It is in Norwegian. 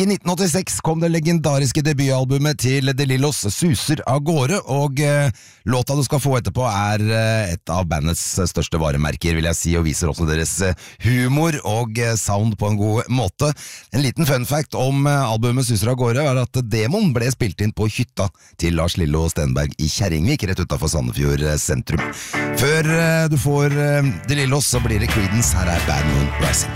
I 1986 kom det legendariske debutalbumet til De Lillos, Suser av gårde, og låta du skal få etterpå et av bandets største varemerker, vil jeg si, og viser også deres humor og sound på en god måte. En liten fun fact om albumet Suser av gårde at demoen ble spilt inn på hytta til Lars Lillo Stenberg i Kjerringvik, rett utenfor Sandefjord sentrum. Før du får De Lillos, så blir det Creedence. Her Bad Moon Rising.